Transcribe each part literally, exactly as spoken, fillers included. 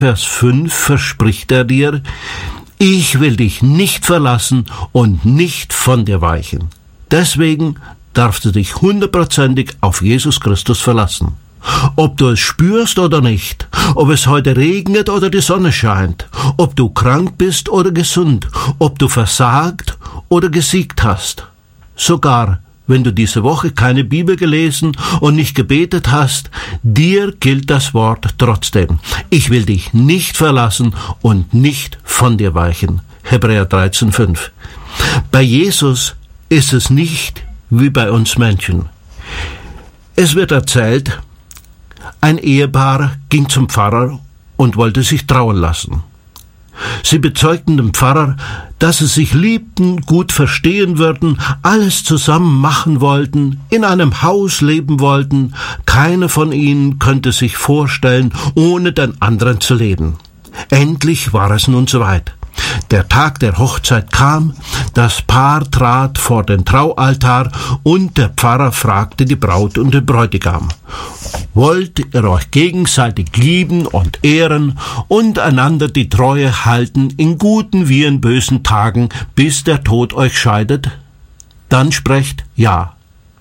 Vers fünf verspricht er dir: Ich will dich nicht verlassen und nicht von dir weichen. Deswegen darfst du dich hundertprozentig auf Jesus Christus verlassen. Ob du es spürst oder nicht, ob es heute regnet oder die Sonne scheint, ob du krank bist oder gesund, ob du versagt oder gesiegt hast. Sogar wenn du diese Woche keine Bibel gelesen und nicht gebetet hast, dir gilt das Wort trotzdem. Ich will dich nicht verlassen und nicht von dir weichen. Hebräer dreizehn fünf. Bei Jesus ist es nicht wie bei uns Menschen. Es wird erzählt, ein Ehepaar ging zum Pfarrer und wollte sich trauen lassen. Sie bezeugten dem Pfarrer, dass sie sich liebten, gut verstehen würden, alles zusammen machen wollten, in einem Haus leben wollten. Keiner von ihnen könnte sich vorstellen, ohne den anderen zu leben. Endlich war es nun soweit. Der Tag der Hochzeit kam, das Paar trat vor den Traualtar und der Pfarrer fragte die Braut und den Bräutigam: Wollt ihr euch gegenseitig lieben und ehren und einander die Treue halten in guten wie in bösen Tagen, bis der Tod euch scheidet? Dann sprecht ja.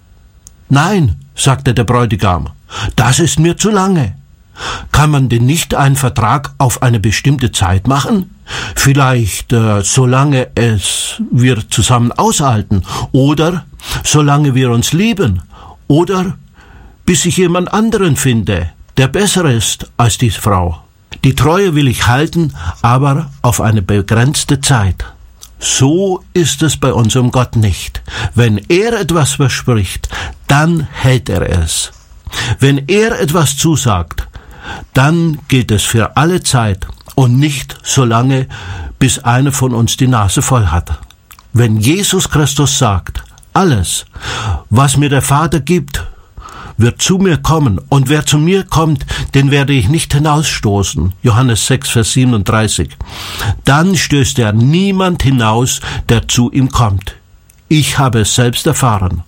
Nein, sagte der Bräutigam, das ist mir zu lange. Kann man denn nicht einen Vertrag auf eine bestimmte Zeit machen? Vielleicht äh, solange es wir zusammen aushalten, oder solange wir uns lieben, oder bis ich jemand anderen finde, der besser ist als diese Frau. Die Treue will ich halten, aber auf eine begrenzte Zeit. So ist es bei unserem Gott nicht. Wenn er etwas verspricht, dann hält er es. Wenn er etwas zusagt, dann gilt es für alle Zeit und nicht so lange, bis einer von uns die Nase voll hat. Wenn Jesus Christus sagt, alles, was mir der Vater gibt, wird zu mir kommen, und wer zu mir kommt, den werde ich nicht hinausstoßen. Johannes sechs, Vers siebenunddreißig. Dann stößt er niemand hinaus, der zu ihm kommt. Ich habe es selbst erfahren.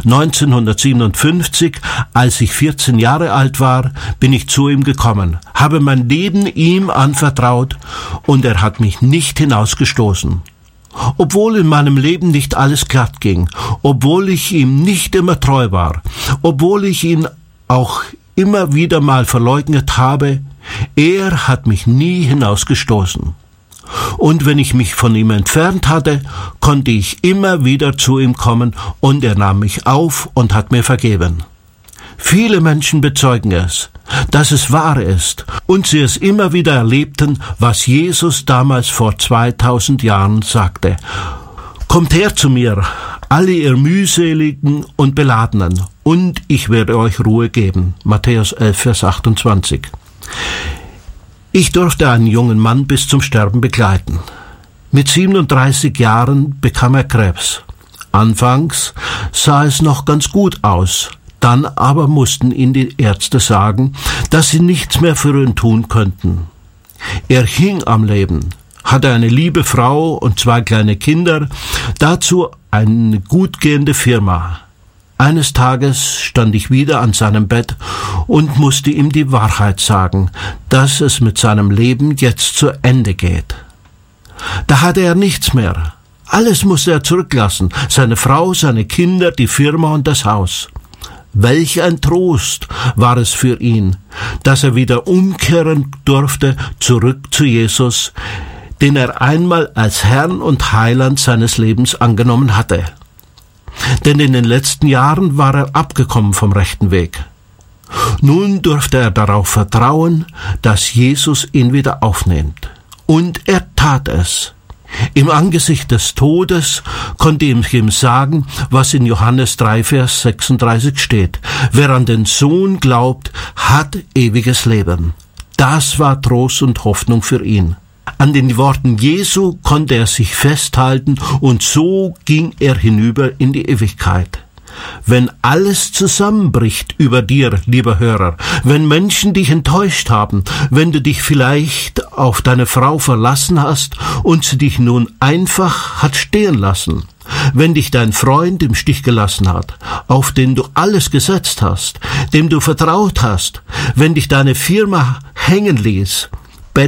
neunzehnhundertsiebenundfünfzig, als ich vierzehn Jahre alt war, bin ich zu ihm gekommen, habe mein Leben ihm anvertraut und er hat mich nicht hinausgestoßen. Obwohl in meinem Leben nicht alles glatt ging, obwohl ich ihm nicht immer treu war, obwohl ich ihn auch immer wieder mal verleugnet habe, er hat mich nie hinausgestoßen. Und wenn ich mich von ihm entfernt hatte, konnte ich immer wieder zu ihm kommen und er nahm mich auf und hat mir vergeben. Viele Menschen bezeugen es, dass es wahr ist und sie es immer wieder erlebten, was Jesus damals vor zweitausend Jahren sagte. Kommt her zu mir, alle ihr mühseligen und Beladenen, und ich werde euch Ruhe geben. Matthäus elf, Vers achtundzwanzig. Ich durfte einen jungen Mann bis zum Sterben begleiten. Mit siebenunddreißig Jahren bekam er Krebs. Anfangs sah es noch ganz gut aus, dann aber mussten ihm die Ärzte sagen, dass sie nichts mehr für ihn tun könnten. Er hing am Leben, hatte eine liebe Frau und zwei kleine Kinder, dazu eine gut gehende Firma. Eines Tages stand ich wieder an seinem Bett und musste ihm die Wahrheit sagen, dass es mit seinem Leben jetzt zu Ende geht. Da hatte er nichts mehr. Alles musste er zurücklassen, seine Frau, seine Kinder, die Firma und das Haus. Welch ein Trost war es für ihn, dass er wieder umkehren durfte zurück zu Jesus, den er einmal als Herrn und Heiland seines Lebens angenommen hatte. Denn in den letzten Jahren war er abgekommen vom rechten Weg. Nun durfte er darauf vertrauen, dass Jesus ihn wieder aufnimmt. Und er tat es. Im Angesicht des Todes konnte ich ihm sagen, was in Johannes drei, Vers sechsunddreißig steht. Wer an den Sohn glaubt, hat ewiges Leben. Das war Trost und Hoffnung für ihn. An den Worten Jesu konnte er sich festhalten und so ging er hinüber in die Ewigkeit. Wenn alles zusammenbricht über dir, lieber Hörer, wenn Menschen dich enttäuscht haben, wenn du dich vielleicht auf deine Frau verlassen hast und sie dich nun einfach hat stehen lassen, wenn dich dein Freund im Stich gelassen hat, auf den du alles gesetzt hast, dem du vertraut hast, wenn dich deine Firma hängen ließ,